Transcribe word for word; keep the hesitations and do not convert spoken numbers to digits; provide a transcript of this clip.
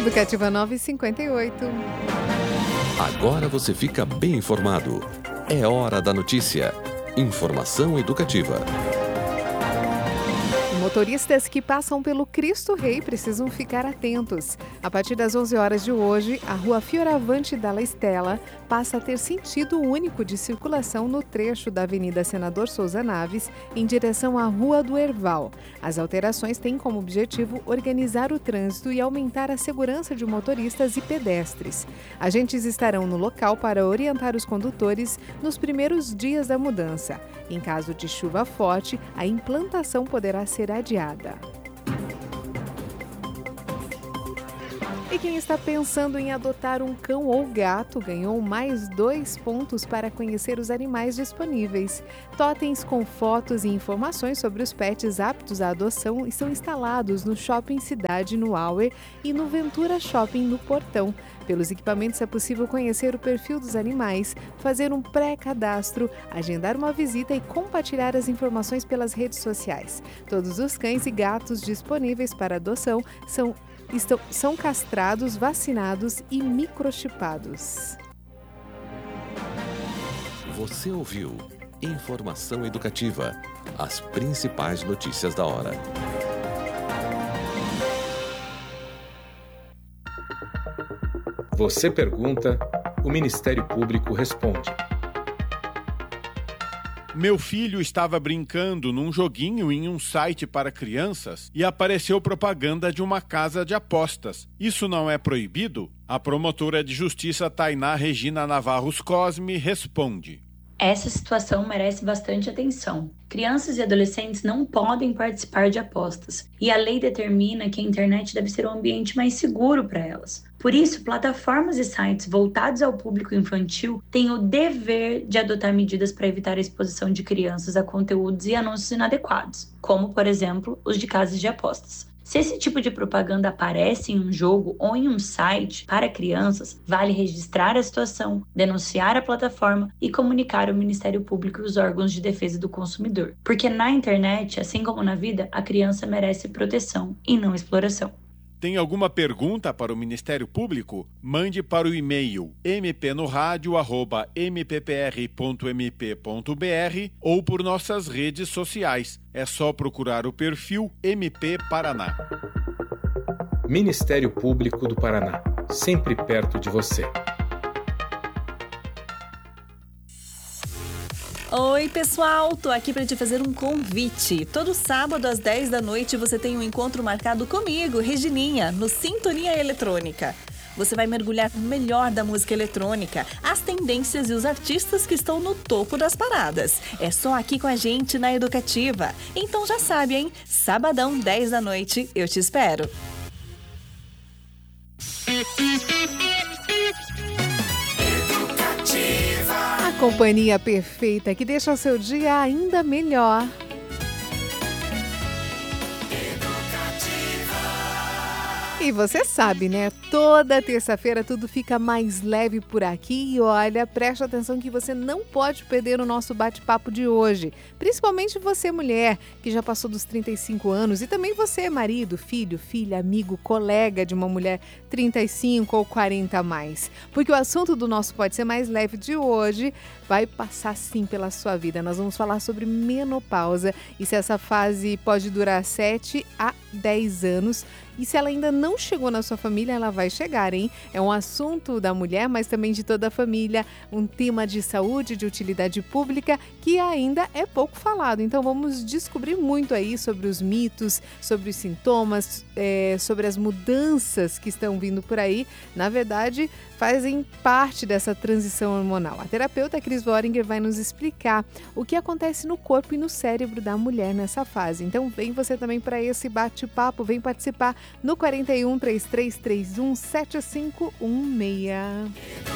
Educativa nove e cinquenta e oito. Agora você fica bem informado. É hora da notícia. Informação educativa. Motoristas que passam pelo Cristo Rei precisam ficar atentos. A partir das onze horas de hoje, a rua Fioravante Dalla Stella passa a ter sentido único de circulação no trecho da Avenida Senador Souza Naves, em direção à Rua do Herval. As alterações têm como objetivo organizar o trânsito e aumentar a segurança de motoristas e pedestres. Agentes estarão no local para orientar os condutores nos primeiros dias da mudança. Em caso de chuva forte, a implantação poderá ser adiada. E quem está pensando em adotar um cão ou gato ganhou mais dois pontos para conhecer os animais disponíveis. Totens com fotos e informações sobre os pets aptos à adoção estão instalados no Shopping Cidade, no Auer, e no Ventura Shopping, no Portão. Pelos equipamentos é possível conhecer o perfil dos animais, fazer um pré-cadastro, agendar uma visita e compartilhar as informações pelas redes sociais. Todos os cães e gatos disponíveis para adoção são Estão, são castrados, vacinados e microchipados. Você ouviu Informação Educativa. As principais notícias da hora. Você pergunta, o Ministério Público responde. Meu filho estava brincando num joguinho em um site para crianças e apareceu propaganda de uma casa de apostas. Isso não é proibido? A promotora de justiça Tainá Regina Navarros Cosme responde. Essa situação merece bastante atenção. Crianças e adolescentes não podem participar de apostas, e a lei determina que a internet deve ser um ambiente mais seguro para elas. Por isso, plataformas e sites voltados ao público infantil têm o dever de adotar medidas para evitar a exposição de crianças a conteúdos e anúncios inadequados, como, por exemplo, os de casas de apostas. Se esse tipo de propaganda aparece em um jogo ou em um site para crianças, vale registrar a situação, denunciar a plataforma e comunicar ao Ministério Público e os órgãos de defesa do consumidor. Porque na internet, assim como na vida, a criança merece proteção e não exploração. Tem alguma pergunta para o Ministério Público? Mande para o e-mail m p no rádio arroba m p p r ponto m p ponto b r ou por nossas redes sociais. É só procurar o perfil M P Paraná. Ministério Público do Paraná, sempre perto de você. Oi, pessoal! Tô aqui para te fazer um convite. Todo sábado às dez da noite você tem um encontro marcado comigo, Regininha, no Sintonia Eletrônica. Você vai mergulhar no melhor da música eletrônica, as tendências e os artistas que estão no topo das paradas. É só aqui com a gente na Educativa. Então já sabe, hein? Sabadão, dez da noite, eu te espero. A companhia perfeita que deixa o seu dia ainda melhor. E você sabe, né? Toda terça-feira tudo fica mais leve por aqui e olha, preste atenção que você não pode perder o nosso bate-papo de hoje. Principalmente você, mulher, que já passou dos trinta e cinco anos e também você, marido, filho, filha, amigo, colega de uma mulher trinta e cinco ou quarenta a mais. Porque o assunto do nosso Pode Ser Mais Leve de hoje vai passar sim pela sua vida. Nós vamos falar sobre menopausa e se essa fase pode durar sete a dez anos. E se ela ainda não chegou na sua família, ela vai chegar, hein? É um assunto da mulher, mas também de toda a família, um tema de saúde, de utilidade pública, que ainda é pouco falado. Então vamos descobrir muito aí sobre os mitos, sobre os sintomas, é, sobre as mudanças que estão vindo por aí. Na verdade, fazem parte dessa transição hormonal. A terapeuta Cris Woringer vai nos explicar o que acontece no corpo e no cérebro da mulher nessa fase. Então vem você também para esse bate-papo, vem participar no quarenta e um, trinta e três, trinta e um, setenta e cinco dezesseis.